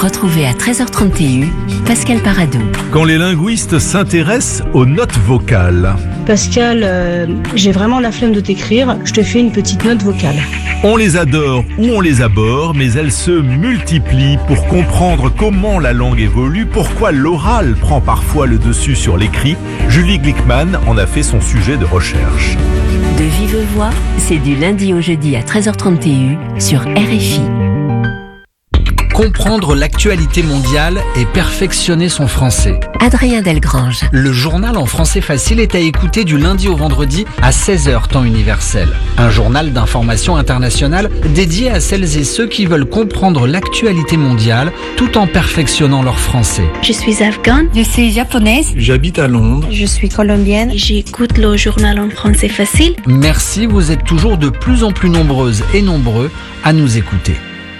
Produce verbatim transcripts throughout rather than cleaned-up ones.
Retrouvez à treize heures trente Pascal Paradou. Quand les linguistes s'intéressent aux notes vocales. Pascal, euh, j'ai vraiment la flemme de t'écrire, je te fais une petite note vocale. On les adore ou on les abhorre, mais elles se multiplient pour comprendre comment la langue évolue, pourquoi l'oral prend parfois le dessus sur l'écrit. Julie Glickman en a fait son sujet de recherche. De vive voix, c'est du lundi au jeudi à treize heures trente sur R F I. Comprendre l'actualité mondiale et perfectionner son français. Adrien Delgrange. Le journal en français facile est à écouter du lundi au vendredi à seize heures temps universel. Un journal d'information internationale dédié à celles et ceux qui veulent comprendre l'actualité mondiale tout en perfectionnant leur français. Je suis afghane. Je suis japonaise. J'habite à Londres. Je suis colombienne. J'écoute le journal en français facile. Merci, vous êtes toujours de plus en plus nombreuses et nombreux à nous écouter.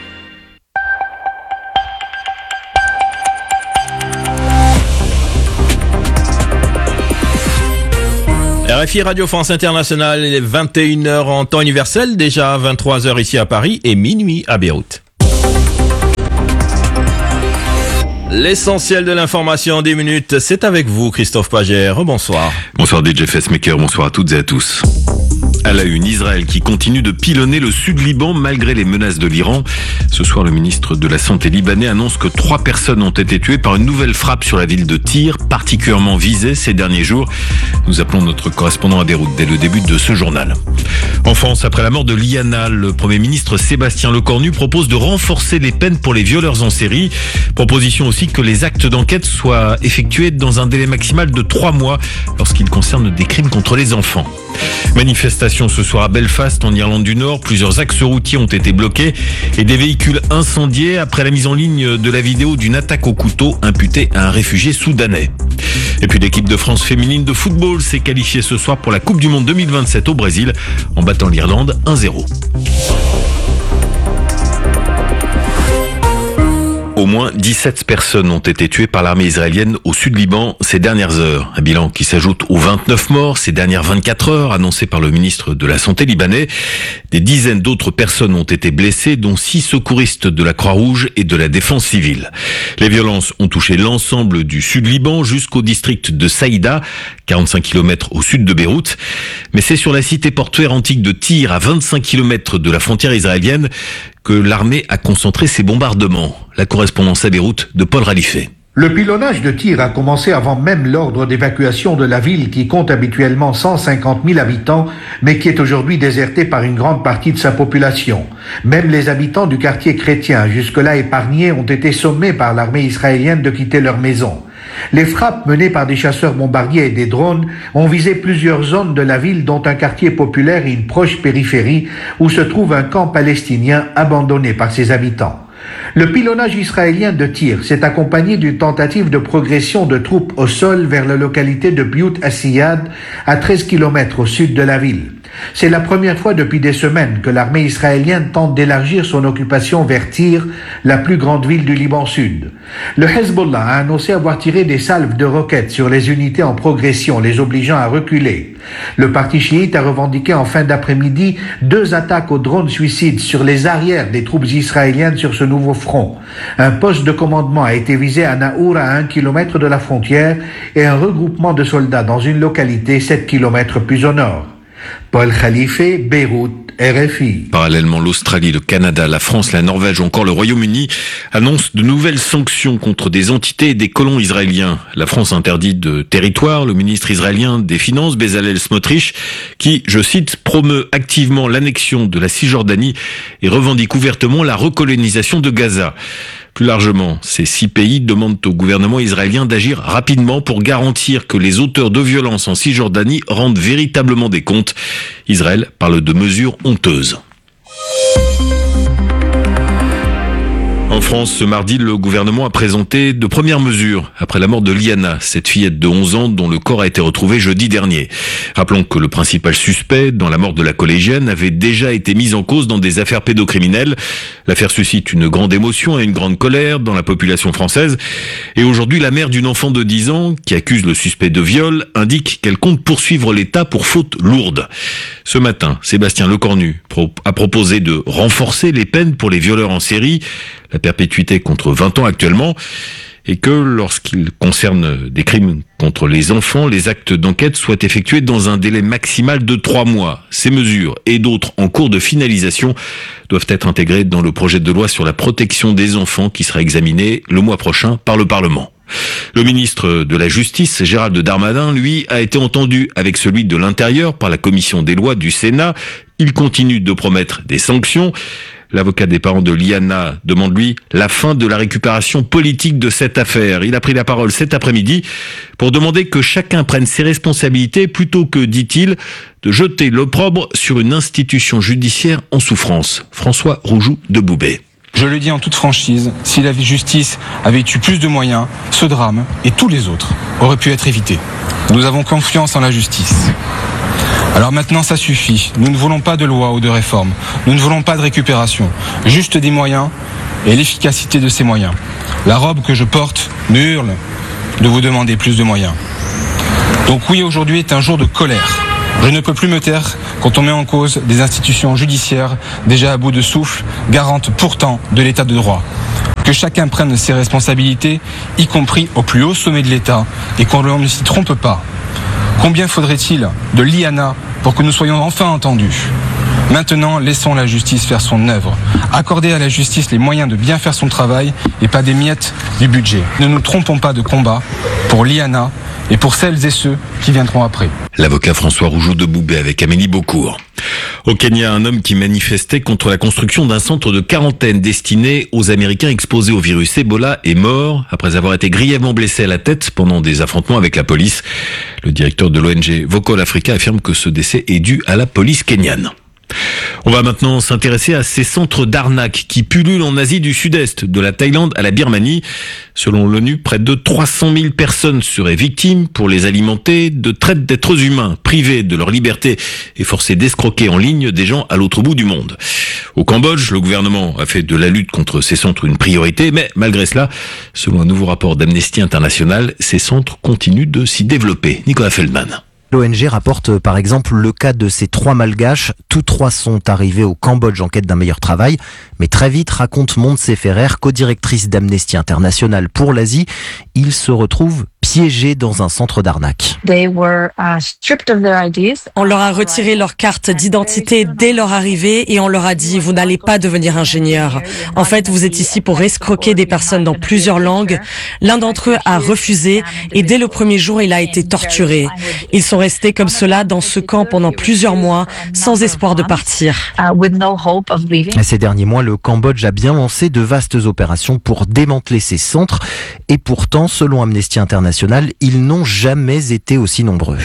R F I Radio France Internationale, il est vingt et une heures en temps universel, déjà vingt-trois heures ici à Paris et minuit à Beyrouth. L'essentiel de l'information en dix minutes, c'est avec vous Christophe Pagère. Bonsoir. Bonsoir D J Facemaker, bonsoir à toutes et à tous. À la une, Israël qui continue de pilonner le sud Liban malgré les menaces de l'Iran. Ce soir, le ministre de la Santé libanais annonce que trois personnes ont été tuées par une nouvelle frappe sur la ville de Tyr, particulièrement visée ces derniers jours. Nous appelons notre correspondant à Beyrouth dès le début de ce journal. En France, après la mort de Liana, le Premier ministre Sébastien Lecornu propose de renforcer les peines pour les violeurs en série. Proposition aussi que les actes d'enquête soient effectués dans un délai maximal de trois mois lorsqu'ils concernent des crimes contre les enfants. Manifestation ce soir à Belfast, en Irlande du Nord. Plusieurs axes routiers ont été bloqués et des véhicules incendiés après la mise en ligne de la vidéo d'une attaque au couteau imputée à un réfugié soudanais. Et puis l'équipe de France féminine de football s'est qualifiée ce soir pour la Coupe du Monde deux mille vingt-sept au Brésil en battant l'Irlande un zéro. Au moins dix-sept personnes ont été tuées par l'armée israélienne au sud Liban ces dernières heures. Un bilan qui s'ajoute aux vingt-neuf morts ces dernières vingt-quatre heures annoncé par le ministre de la Santé libanais. Des dizaines d'autres personnes ont été blessées, dont six secouristes de la Croix-Rouge et de la Défense civile. Les violences ont touché l'ensemble du sud Liban jusqu'au district de Saïda, quarante-cinq kilomètres au sud de Beyrouth. Mais c'est sur la cité portuaire antique de Tyr, à vingt-cinq kilomètres de la frontière israélienne, que l'armée a concentré ses bombardements. La correspondance à Beyrouth de Paul Ralifé. Le pilonnage de Tyr a commencé avant même l'ordre d'évacuation de la ville qui compte habituellement cent cinquante mille habitants, mais qui est aujourd'hui désertée par une grande partie de sa population. Même les habitants du quartier chrétien, jusque-là épargnés, ont été sommés par l'armée israélienne de quitter leur maison. Les frappes menées par des chasseurs bombardiers et des drones ont visé plusieurs zones de la ville, dont un quartier populaire et une proche périphérie où se trouve un camp palestinien abandonné par ses habitants. Le pilonnage israélien de Tyr s'est accompagné d'une tentative de progression de troupes au sol vers la localité de Biout Assiyad, à treize kilomètres au sud de la ville. C'est la première fois depuis des semaines que l'armée israélienne tente d'élargir son occupation vers Tyr, la plus grande ville du Liban Sud. Le Hezbollah a annoncé avoir tiré des salves de roquettes sur les unités en progression, les obligeant à reculer. Le parti chiite a revendiqué en fin d'après-midi deux attaques aux drones suicides sur les arrières des troupes israéliennes sur ce nouveau front. Un poste de commandement a été visé à Naour, à un kilomètre de la frontière, et un regroupement de soldats dans une localité sept kilomètres plus au nord. Paul Khalife, Beyrouth, R F I. Parallèlement, l'Australie, le Canada, la France, la Norvège ou encore le Royaume-Uni annoncent de nouvelles sanctions contre des entités et des colons israéliens. La France interdit de territoire le ministre israélien des Finances, Bezalel Smotrich, qui, je cite, promeut activement l'annexion de la Cisjordanie et revendique ouvertement la recolonisation de Gaza. Plus largement, ces six pays demandent au gouvernement israélien d'agir rapidement pour garantir que les auteurs de violences en Cisjordanie rendent véritablement des comptes. Israël parle de mesures honteuses. En France, ce mardi, le gouvernement a présenté de premières mesures après la mort de Liana, cette fillette de onze ans dont le corps a été retrouvé jeudi dernier. Rappelons que le principal suspect dans la mort de la collégienne avait déjà été mis en cause dans des affaires pédocriminelles. L'affaire suscite une grande émotion et une grande colère dans la population française. Et aujourd'hui, la mère d'une enfant de dix ans, qui accuse le suspect de viol, indique qu'elle compte poursuivre l'État pour faute lourde. Ce matin, Sébastien Lecornu a proposé de renforcer les peines pour les violeurs en série, la perpétuité contre vingt ans actuellement, et que lorsqu'il concerne des crimes contre les enfants, les actes d'enquête soient effectués dans un délai maximal de trois mois. Ces mesures et d'autres en cours de finalisation doivent être intégrées dans le projet de loi sur la protection des enfants qui sera examiné le mois prochain par le Parlement. Le ministre de la Justice, Gérald Darmanin, lui, a été entendu avec celui de l'Intérieur par la commission des lois du Sénat. Il continue de promettre des sanctions. L'avocat des parents de Liana demande, lui, la fin de la récupération politique de cette affaire. Il a pris la parole cet après-midi pour demander que chacun prenne ses responsabilités plutôt que, dit-il, de jeter l'opprobre sur une institution judiciaire en souffrance. François Roujoux de Boubet. Je le dis en toute franchise, si la justice avait eu plus de moyens, ce drame et tous les autres auraient pu être évités. Nous avons confiance en la justice. Alors maintenant, ça suffit. Nous ne voulons pas de loi ou de réforme. Nous ne voulons pas de récupération. Juste des moyens et l'efficacité de ces moyens. La robe que je porte me hurle de vous demander plus de moyens. Donc oui, aujourd'hui est un jour de colère. Je ne peux plus me taire quand on met en cause des institutions judiciaires déjà à bout de souffle, garantes pourtant de l'état de droit. Que chacun prenne ses responsabilités, y compris au plus haut sommet de l'État, et qu'on ne s'y trompe pas. Combien faudrait-il de Liana pour que nous soyons enfin entendus ? Maintenant, laissons la justice faire son œuvre. Accordez à la justice les moyens de bien faire son travail et pas des miettes du budget. Ne nous trompons pas de combat pour Liana et pour celles et ceux qui viendront après. L'avocat François Roujoux de Boubet avec Amélie Beaucourt. Au Kenya, un homme qui manifestait contre la construction d'un centre de quarantaine destiné aux Américains exposés au virus Ebola est mort après avoir été grièvement blessé à la tête pendant des affrontements avec la police. Le directeur de l'O N G Vocal Africa affirme que ce décès est dû à la police kenyane. On va maintenant s'intéresser à ces centres d'arnaque qui pullulent en Asie du Sud-Est, de la Thaïlande à la Birmanie. Selon l'ONU, près de trois cent mille personnes seraient victimes, pour les alimenter, de traite d'êtres humains, privés de leur liberté et forcés d'escroquer en ligne des gens à l'autre bout du monde. Au Cambodge, le gouvernement a fait de la lutte contre ces centres une priorité, mais malgré cela, selon un nouveau rapport d'Amnesty International, ces centres continuent de s'y développer. Nicolas Feldman. L'O N G rapporte par exemple le cas de ces trois malgaches. Tous trois sont arrivés au Cambodge en quête d'un meilleur travail. Mais très vite, raconte Montse Ferrer, co-directrice d'Amnesty International pour l'Asie, ils se retrouvent piégés dans un centre d'arnaque. On leur a retiré leur carte d'identité dès leur arrivée et on leur a dit « Vous n'allez pas devenir ingénieur. En fait, vous êtes ici pour escroquer des personnes dans plusieurs langues. » L'un d'entre eux a refusé et dès le premier jour, il a été torturé. Ils sont restés comme cela dans ce camp pendant plusieurs mois, sans espoir de partir. Ces derniers mois, le Cambodge a bien lancé de vastes opérations pour démanteler ces centres. Et pourtant, selon Amnesty International, ils n'ont jamais été aussi nombreux.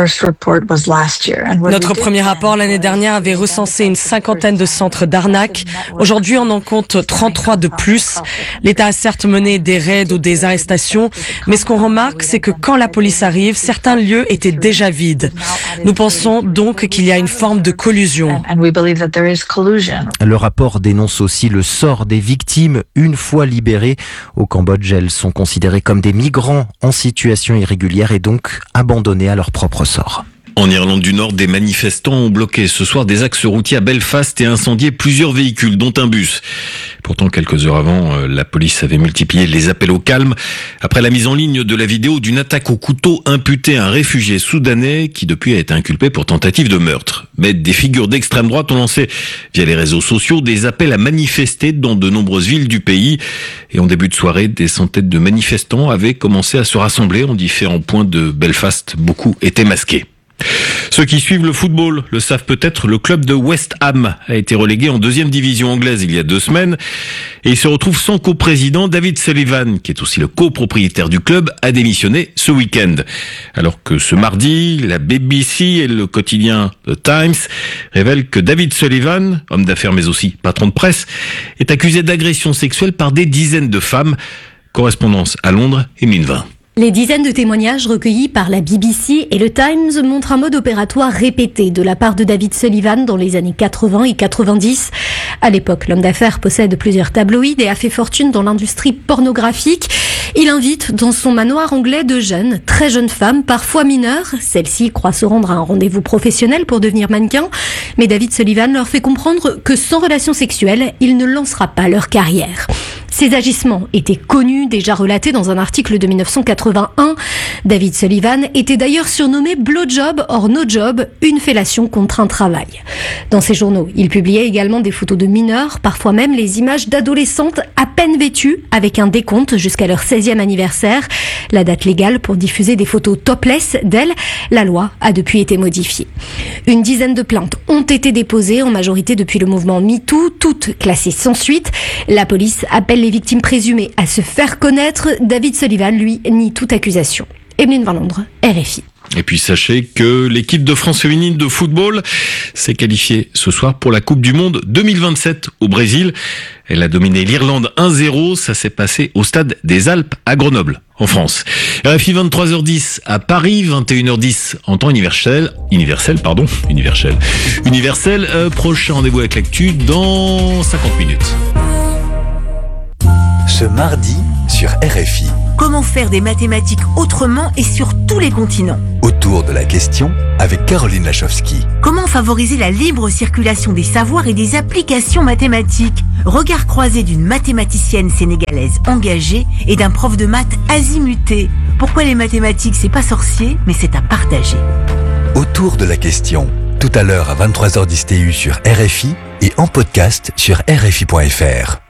Notre premier rapport l'année dernière avait recensé une cinquantaine de centres d'arnaque. Aujourd'hui, on en compte trente-trois de plus. L'État a certes mené des raids ou des arrestations, mais ce qu'on remarque, c'est que quand la police arrive, certains lieux étaient déjà vides. Nous pensons donc qu'il y a une forme de collusion. Le rapport dénonce aussi le sort des victimes une fois libérées. Au Cambodge, elles sont considérées comme des migrants en situation irrégulière et donc abandonnées à leur propre sort. En Irlande du Nord, des manifestants ont bloqué ce soir des axes routiers à Belfast et incendié plusieurs véhicules, dont un bus. Pourtant, quelques heures avant, la police avait multiplié les appels au calme après la mise en ligne de la vidéo d'une attaque au couteau imputée à un réfugié soudanais qui depuis a été inculpé pour tentative de meurtre. Mais des figures d'extrême droite ont lancé via les réseaux sociaux des appels à manifester dans de nombreuses villes du pays. Et en début de soirée, des centaines de manifestants avaient commencé à se rassembler en différents points de Belfast. Beaucoup étaient masqués. Ceux qui suivent le football le savent peut-être, le club de West Ham a été relégué en deuxième division anglaise il y a deux semaines et il se retrouve sans coprésident. David Sullivan, qui est aussi le copropriétaire du club, a démissionné ce week-end. Alors que ce mardi, la B B C et le quotidien The Times révèlent que David Sullivan, homme d'affaires mais aussi patron de presse, est accusé d'agression sexuelle par des dizaines de femmes. Correspondance à Londres, Emeline Vin. Les dizaines de témoignages recueillis par la B B C et le Times montrent un mode opératoire répété de la part de David Sullivan dans les années quatre-vingts et quatre-vingt-dix. À l'époque, l'homme d'affaires possède plusieurs tabloïds et a fait fortune dans l'industrie pornographique. Il invite dans son manoir anglais de jeunes, très jeunes femmes, parfois mineures. Celles-ci croient se rendre à un rendez-vous professionnel pour devenir mannequin. Mais David Sullivan leur fait comprendre que sans relation sexuelle, il ne lancera pas leur carrière. Ces agissements étaient connus, déjà relatés dans un article de dix-neuf cent quatre-vingt-un. David Sullivan était d'ailleurs surnommé blowjob or no job, une fellation contre un travail. Dans ses journaux, il publiait également des photos de mineurs, parfois même les images d'adolescentes à peine vêtues, avec un décompte jusqu'à leur seizième anniversaire. La date légale pour diffuser des photos topless d'elles, la loi a depuis été modifiée. Une dizaine de plaintes ont été déposées, en majorité depuis le mouvement MeToo, toutes classées sans suite. La police appelle les victimes présumées à se faire connaître. David Sullivan, lui, nie toute accusation. Evelyne Van Londres, R F I. Et puis sachez que l'équipe de France féminine de football s'est qualifiée ce soir pour la Coupe du Monde deux mille vingt-sept au Brésil. Elle a dominé l'Irlande un zéro, ça s'est passé au stade des Alpes à Grenoble, en France. R F I vingt-trois heures dix à Paris, vingt et une heures dix en temps universel, universel pardon, universel, universel. Euh, prochain rendez-vous avec l'actu dans cinquante minutes. Ce mardi sur R F I. Comment faire des mathématiques autrement et sur tous les continents? Autour de la question avec Caroline Lachowski. Comment favoriser la libre circulation des savoirs et des applications mathématiques? Regard croisé d'une mathématicienne sénégalaise engagée et d'un prof de maths azimuté. Pourquoi les mathématiques, c'est pas sorcier, mais c'est à partager. Autour de la question, tout à l'heure à vingt-trois heures dix T U sur R F I et en podcast sur R F I point F R.